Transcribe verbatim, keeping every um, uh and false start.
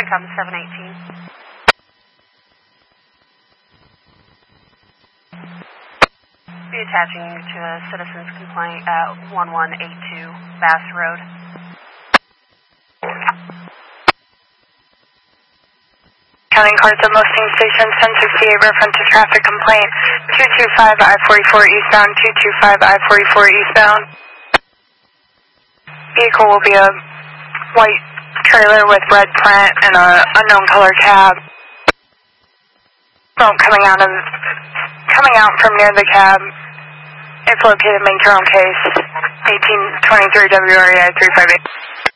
Vicom seven eighteen. Be attaching you to a citizen's complaint at one one eight two Bass Road. Counting cards at Mustang Station, ten sixty-eight, reference to traffic complaint, two two five I forty-four eastbound, two two five I forty-four eastbound. Vehicle will be a white trailer with red print and a unknown color cab. Smoke coming out of, coming out from near the cab. If located, make your own case, eighteen twenty-three W R E I three five eight.